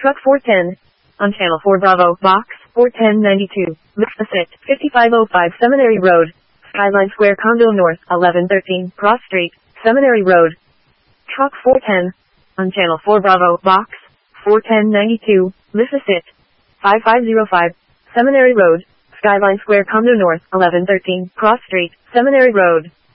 Truck 410. On Channel 4 Bravo, Box 41092. Mississippi, 5505 Seminary Road. Skyline Square Condo North, 1113 Cross Street, Seminary Road. Truck 410. On Channel 4 Bravo, Box 41092. Mississippi, 5505 Seminary Road. Skyline Square Condo North, 1113 Cross Street, Seminary Road.